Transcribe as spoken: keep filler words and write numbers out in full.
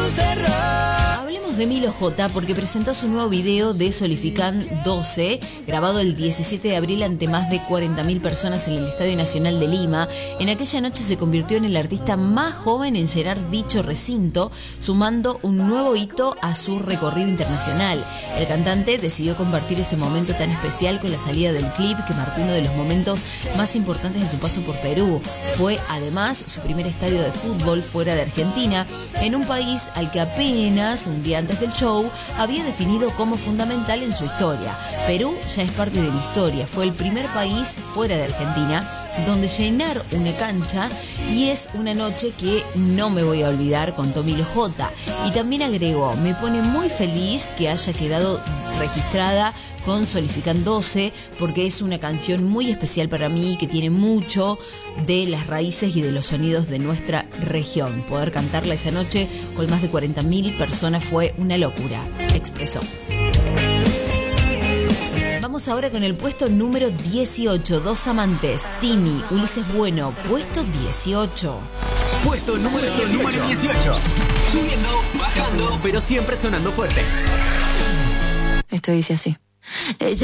Hablemos de Milo J porque presentó su nuevo video de Solificán doce, grabado el diecisiete de abril ante más de cuarenta mil personas en el Estadio Nacional de Lima. En aquella noche se convirtió en el artista más joven en llenar dicho recinto, sumando un nuevo hito a su recorrido internacional. El cantante decidió compartir ese momento tan especial con la salida del clip que marcó uno de los momentos más importantes de su paso por Perú. Fue además su primer estadio de fútbol fuera de Argentina, en un país al que apenas un día antes del show había definido como fundamental en su historia. Perú ya es parte de mi historia, fue el primer país fuera de Argentina donde llenar una cancha y es una noche que no me voy a olvidar, contó Milo J. Y también agregó, me pone muy feliz que haya quedado registrada con Solificán doce porque es una canción muy especial para mí que tiene mucho de las raíces y de los sonidos de nuestra región. Poder cantarla esa noche con más de cuarenta mil personas fue una locura, expresó. Vamos ahora con el puesto número dieciocho, Dos Amantes, Tini, Ulises Bueno, puesto dieciocho. Puesto número dieciocho. Subiendo, bajando, pero siempre sonando fuerte. Esto dice así. Ella